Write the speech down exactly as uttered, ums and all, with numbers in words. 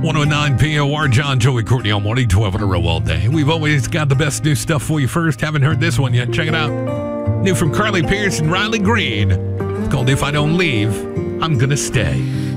one oh nine P O R, John, Joey, Courtney all morning, twelve in a row all day. We've always got the best new stuff for you first. Haven't heard this one yet. Check it out. New from Carly Pearce and Riley Green. It's called If I Don't Leave, I'm Gonna Stay.